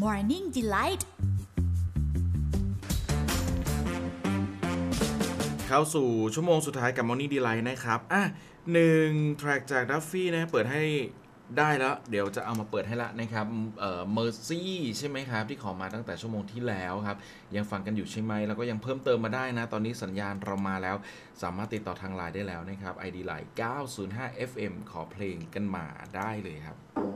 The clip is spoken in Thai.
Morning Delight เข้าสู่ชั่วโมงสุดท้ายกับ Morning Delight นะครับ1 track จาก Duffy นะเปิดให้ได้แล้วเดี๋ยวจะเอามาเปิดให้ละนะครับMercy ใช่ไหมครับที่ขอมาตั้งแต่ชั่วโมงที่แล้วครับยังฟังกันอยู่ใช่ไหมแล้วก็ยังเพิ่มเติมมาได้นะตอนนี้สัญญาณเรามาแล้วสามารถติดต่อทางไลน์ได้แล้วนะครับ ID Line 905 FM ขอเพลงกันมาได้เลยครับ